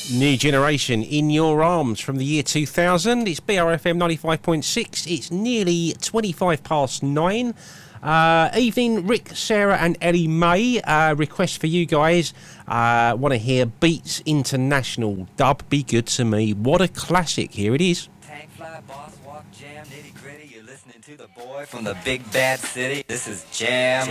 New Generation, In Your Arms, from the year 2000. It's BRFM 95.6. It's nearly 25 past 9. Evening, Rick, Sarah and Ellie May. Request for you guys. Want to hear Beats International dub, Be Good to Me. What a classic. Here it is. Tank fly, boss walk, jam, nitty gritty. You're listening to the boy from the big bad city. This is Jam.